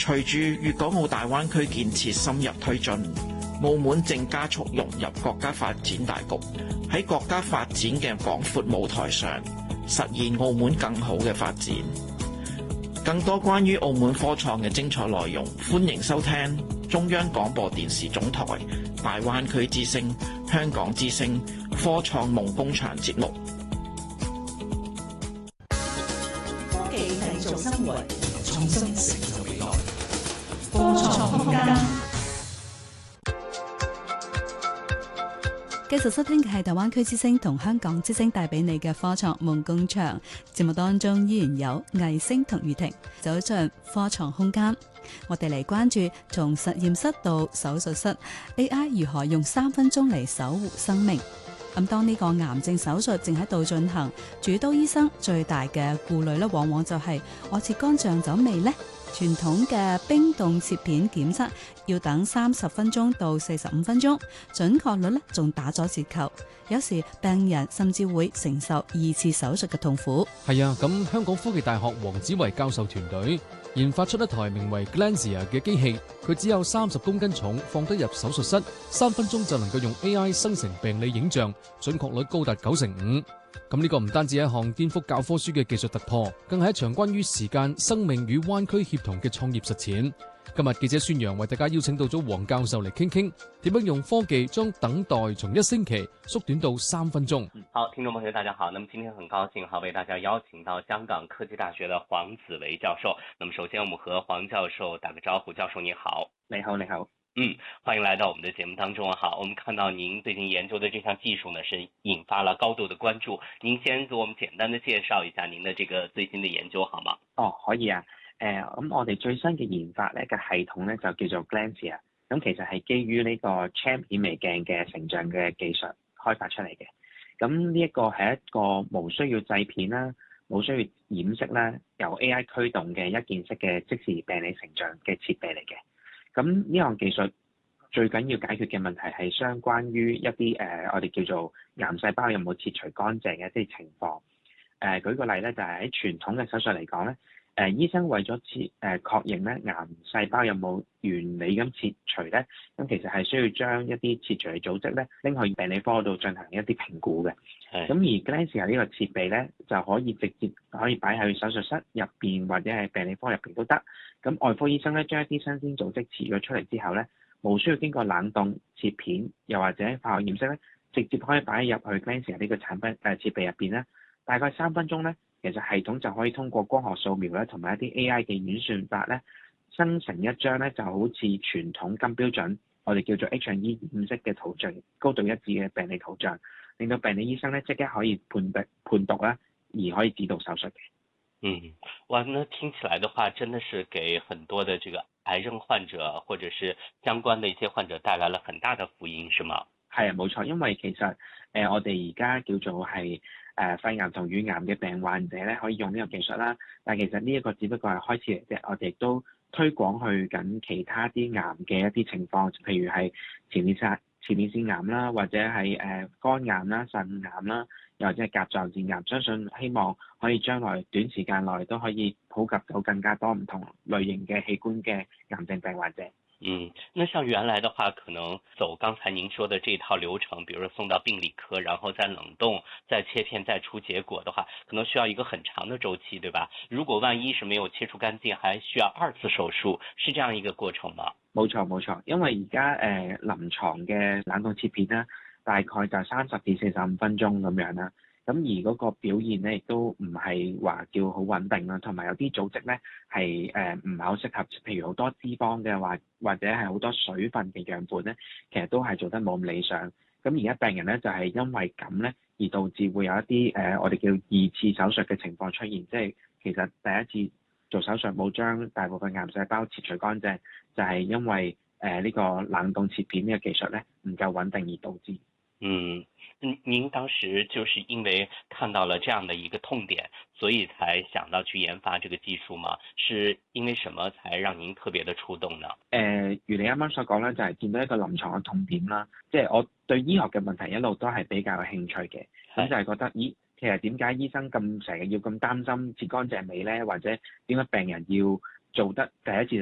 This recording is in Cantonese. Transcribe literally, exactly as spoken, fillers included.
隨住粵港澳大灣區建設深入推進，澳門正加速融入國家發展大局，喺國家發展嘅廣闊舞台上，實現澳門更好嘅發展。更多關於澳門科創嘅精彩內容，歡迎收聽中央廣播電視總台大灣區之聲、香港之聲科創夢工場節目。 科技製造生活，創新成就未來。科創空間。 繼續收聽嘅係大灣區之聲同香港之聲帶俾你嘅科創夢工場節目，當中依然有魏星同雨婷走進科創空間。我哋嚟關注從實驗室到手術室 A I 如何用三分鐘嚟守護生命。咁當呢個癌症手術正喺度進行，主刀醫生最大嘅顧慮咧，往往就係我切肝臟咗未呢？傳統嘅冰凍切片檢測要等三十分鐘到四十五分鐘，準確率咧仲打咗折扣。有時病人甚至會承受二次手術嘅痛苦。 係啊，咁香港科技大學黃子維教授團隊研發出一台名為 Glanzia 嘅機器，佢只有三十公斤重，放得入手術室，三分鐘就能夠用 A I 生成病理影像，準確率高達九成五。咁呢個唔單止係一項顛覆教科書嘅技術突破，更係一場關於時間、生命與灣區協同嘅創業實踐。今日記者孫陽為大家邀請到咗黃教授嚟傾傾，點樣用科技將等待從一星期縮短到三分鐘。 好，聽眾朋友大家好，那麼今天很高興哈為大家邀請到香港科技大學的黃子維教授。那麼首先我們和黃教授打個招呼，教授你好。 你好，你好。 嗯，歡迎來到我們的節目當中哈。我們看到您最近研究的這項技術呢，是引發了高度的關注。您先給我們簡單的介紹一下您的這個最新的研究好嗎？ 哦，可以啊。誒、呃，咁我哋最新嘅研發咧嘅系統咧就叫做 Glanzia，咁其實係基於呢個 Chan 顯微鏡嘅成像嘅技術開發出嚟嘅。咁呢一個係一個無需要製片啦，冇需要染色啦，由 A I 驅動嘅一件式嘅即時病理成像嘅設備嚟嘅。咁呢項技術最緊要解決嘅問題係相關於一啲誒、呃、我哋叫做癌細胞有冇切除乾淨嘅一啲情況。誒、呃、舉個例咧，就係、是、喺傳統嘅手術嚟講咧。誒、呃、醫生為咗切誒、呃、確認咧癌細胞有冇完美咁切除咧，咁其實係需要將一啲切除嘅組織咧拎去病理科度進行一啲評估嘅。咁而 Glanzia 呢個設備咧就可以直接可以擺喺手術室入邊或者係病理科入邊都得。咁外科醫生咧將一啲新鮮組織切咗出嚟之後咧，無需要經過冷凍切片又或者化學染色咧，直接可以擺入去 Glanzia 呢個產品誒、呃、設備入邊咧，大概三分鐘咧。其實系統就可以通過光學掃描咧，同埋一啲 A I 嘅演算法咧，生成一張咧就好似傳統金標準，我哋叫做 H and E 染色嘅圖像，高度一致嘅病理圖像，令到病理醫生咧即刻可以判讀判讀啦，而可以指導手術嘅。 嗯，哇，那聽起來的話，真的是給很多的這個癌症患者或者是相關的一些患者帶來了很大的福音，是嗎？ 係啊，冇錯，因為其實誒、呃、我哋而家叫做係誒、呃、肺癌同乳癌嘅病患者咧，可以用呢個技術啦。但係其實呢一個只不過係開始嚟啫，我哋亦都推廣去緊其他啲癌嘅一啲情況，譬如係前列腺前列腺癌啦，或者係誒、呃、肝癌啦、腎癌啦，又或者係甲狀腺癌。相信希望可以將來短時間內都可以普及到更加多唔同類型嘅器官嘅癌症病患者。 嗯，那像原來的話，可能走剛才您說的這套流程，比如說送到病理科，然後再冷凍、再切片、再出結果的話，可能需要一個很長的週期，對吧？如果萬一是沒有切除乾淨，還需要二次手術，是這樣一個過程嗎？ 冇錯冇錯，因為而家誒臨床嘅冷凍切片咧，大概就三十至四十五分鐘咁樣啦。咁而嗰個表現咧，亦都唔係話叫好穩定啦，同埋有啲組織咧係誒唔係好適合，譬如好多脂肪嘅話，或者係好多水分嘅樣本咧，其實都係做得冇咁理想。咁而家病人咧就係、是、因為咁咧，而導致會有一啲誒、呃、我哋叫二次手術嘅情況出現，即係其實第一次做手術冇將大部分癌細胞切除乾淨，就係、是、因為誒呢、呃這個冷凍切片呢個技術咧唔夠穩定而導致。 嗯，您當時就是因為看到了這樣的一個痛點，所以才想到去研發這個技術嗎？是因為什麼才讓您特別的觸動呢？ 誒、呃，如你啱啱所講咧，就係、是、見到一個臨床嘅痛點啦。即係我對醫學嘅問題一路都係比較有興趣嘅，咁就係覺得，咦，其實點解醫生咁成日要咁擔心切乾淨未咧？或者點解病人要做得第一次